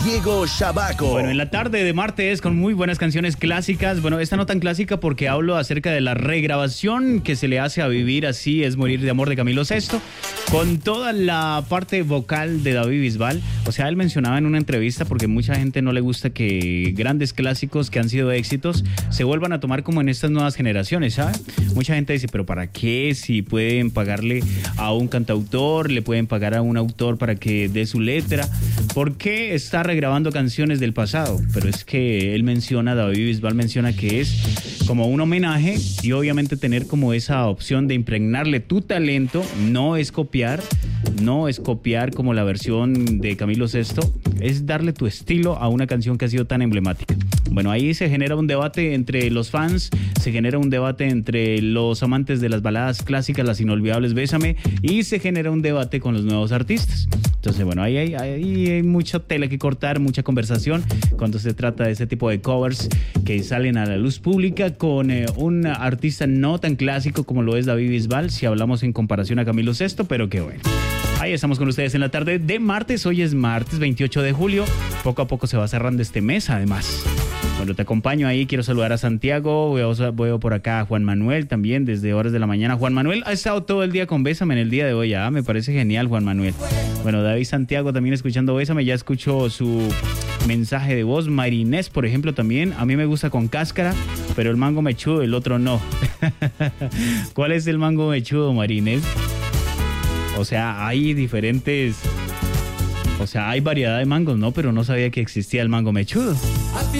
Diego Shabaco. Bueno, en la tarde de martes con muy buenas canciones clásicas. Bueno, esta no tan clásica porque hablo acerca de la regrabación que se le hace a Vivir Así es Morir de Amor de Camilo Sesto, con toda la parte vocal de David Bisbal. O sea, él mencionaba en una entrevista, porque mucha gente no le gusta que grandes clásicos que han sido éxitos se vuelvan a tomar como en estas nuevas generaciones, ¿sabe? Mucha gente dice, pero ¿para qué? Si pueden pagarle a un cantautor, le pueden pagar a un autor para que dé su letra. ¿Por qué está regrabando canciones del pasado? Pero es que él menciona, David Bisbal menciona que es como un homenaje, y obviamente tener como esa opción de impregnarle tu talento, no es copiar como la versión de Camilo Sesto, es darle tu estilo a una canción que ha sido tan emblemática. Bueno, ahí se genera un debate entre los fans, se genera un debate entre los amantes de las baladas clásicas, las inolvidables Bésame, y se genera un debate con los nuevos artistas. Entonces, bueno, ahí hay mucha tela que cortar, mucha conversación cuando se trata de ese tipo de covers que salen a la luz pública con un artista no tan clásico como lo es David Bisbal, si hablamos en comparación a Camilo Sesto, pero qué bueno. Ahí estamos con ustedes en la tarde de martes. Hoy es martes 28 de julio. Poco a poco se va cerrando este mes, además. Bueno, te acompaño ahí. Quiero saludar a Santiago. Veo por acá a Juan Manuel también desde horas de la mañana. Juan Manuel ha estado todo el día con Bésame en el día de hoy. Me parece genial, Juan Manuel. Bueno, David Santiago también escuchando Bésame. Ya escucho su mensaje de voz. Marinés, por ejemplo, también. A mí me gusta con cáscara, pero el mango mechudo, el otro no. ¿Cuál es el mango mechudo, Marinés? O sea, hay diferentes... O sea, hay variedad de mangos, ¿no? Pero no sabía que existía el mango mechudo.